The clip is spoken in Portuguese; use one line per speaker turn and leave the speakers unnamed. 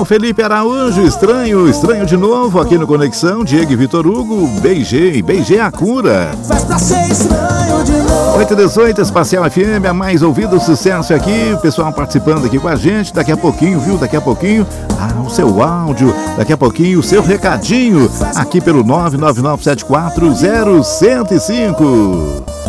o Felipe Araújo, estranho de novo aqui no Conexão. Diego e Vitor Hugo, beijei a cura. 8h18, Espacial FM, a mais ouvido sucesso aqui. O pessoal participando aqui com a gente. Daqui a pouquinho, viu? Daqui a pouquinho, o seu áudio. Daqui a pouquinho, o seu recadinho. Aqui pelo 999740105.